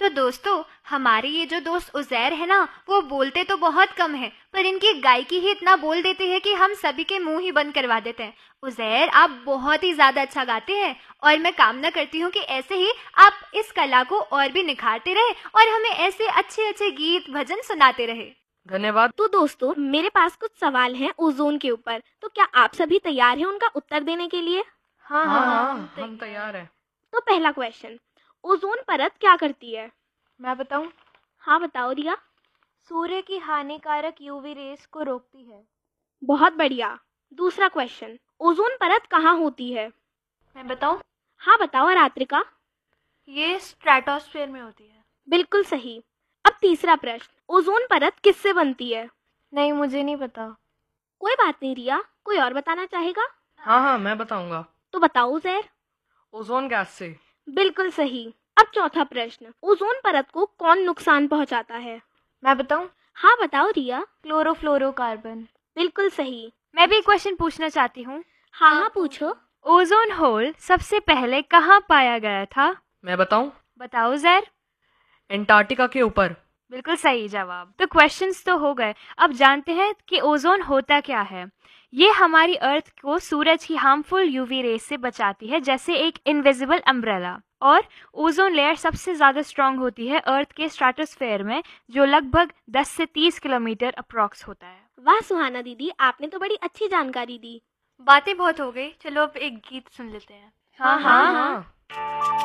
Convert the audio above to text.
तो दोस्तों, हमारे ये जो दोस्त उज़ैर है ना, वो बोलते तो बहुत कम है, पर इनकी गायकी ही इतना बोल देते हैं कि हम सभी के मुंह ही बंद करवा देते हैं। उज़ैर, आप बहुत ही ज्यादा अच्छा गाते हैं और मैं कामना करती हूँ कि ऐसे ही आप इस कला को और भी निखारते रहे और हमें ऐसे अच्छे अच्छे गीत भजन सुनाते रहे। धन्यवाद। तो दोस्तों, मेरे पास कुछ सवाल हैं ओजोन के ऊपर, तो क्या आप सभी तैयार हैं उनका उत्तर देने के लिए? हाँ हाँ, हम तैयार हैं। तो पहला क्वेश्चन, ओजोन परत क्या करती है? मैं बताऊं? हाँ बताओ रिया। सूर्य की हानिकारक यूवी रेस को रोकती है। बहुत बढ़िया। दूसरा क्वेश्चन, ओजोन परत कहाँ होती है? मैं बताऊं? हाँ बताओ रात्रिका। ये स्ट्रेटोस्फेयर में होती है। बिल्कुल सही। अब तीसरा प्रश्न, ओजोन परत किससे बनती है? नहीं, मुझे नहीं पता। कोई बात नहीं रिया, कोई और बताना चाहेगा? हाँ हाँ, मैं बताऊंगा। तो बताओ जैर। ओजोन गैस से। बिल्कुल सही। अब चौथा प्रश्न, ओजोन परत को कौन नुकसान पहुंचाता है? मैं बताऊं? हाँ बताओ रिया। क्लोरोफ्लोरोकार्बन। बिल्कुल सही। मैं भी एक क्वेश्चन पूछना चाहती हूँ। हाँ हाँ पूछो। ओजोन होल सबसे पहले कहाँ पाया गया था? मैं बताऊं? बताओ उज़ैर। एंटार्क्टिका के ऊपर। बिल्कुल सही जवाब। तो क्वेश्चंस तो हो गए, अब जानते हैं कि ओजोन होता क्या है। ये हमारी अर्थ को सूरज की हार्मफुल यूवी रेस से बचाती है, जैसे एक इनविजिबल अम्ब्रेला। और ओजोन लेयर सबसे ज़्यादा स्ट्रांग होती है अर्थ के स्ट्रेटोस्फेयर में, जो लगभग 10 से 30 किलोमीटर अप्रॉक्स होता है। वाह सुहाना दीदी, आपने तो बड़ी अच्छी जानकारी दी। बातें बहुत हो गई, चलो अब एक गीत सुन लेते हैं। हाँ हाँ हाँ।